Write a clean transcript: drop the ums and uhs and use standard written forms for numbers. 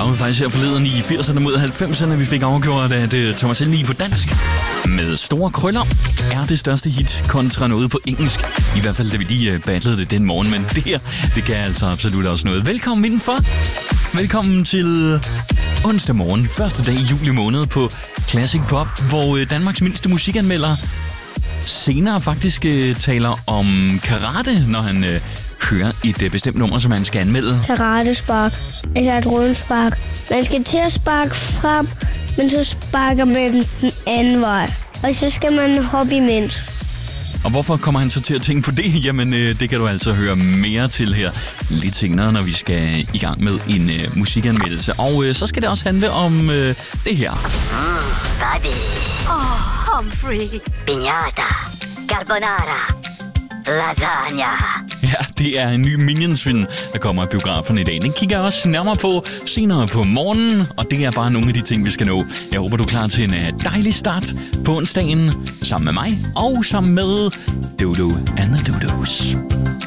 var jo faktisk her forleden i 80'erne mod 90'erne, vi fik afgjort, at Thomas Helmig på dansk med store krøller er det største hit kontra noget på engelsk. I hvert fald, da vi lige battlede det den morgen, men det her, det kan altså absolut også noget. Velkommen indenfor. Velkommen til onsdag morgen, første dag i juli måned på Classic Pop, hvor Danmarks mindste musikanmelder senere faktisk taler om karate, når han hører et bestemt nummer, som han skal anmelde. Karatespark, altså et rundspark. Man skal til at sparke frem, men så sparker man den anden vej. Og så skal man hoppe imens. Og hvorfor kommer han så til at tænke på det? Jamen, det kan du altså høre mere til her lidt senere, når vi skal i gang med en musikanmeldelse. Og så skal det også handle om det her. Baby. Humphrey. Piñata. Carbonara. Lasagna. Ja, det er en ny Minions-film, der kommer i biograferne i dag. Den kigger jeg også nærmere på senere på morgenen, og det er bare nogle af de ting, vi skal nå. Jeg håber, du er klar til en dejlig start på onsdagen sammen med mig og sammen med Dodo and the Dodos.